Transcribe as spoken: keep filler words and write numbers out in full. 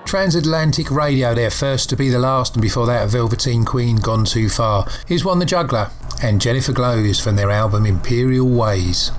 Transatlantic Radio, their first to be the last, and before that a Velveteen Queen, Gone Too Far. Here's One the Juggler and Jennifer Glows from their album Imperial Ways.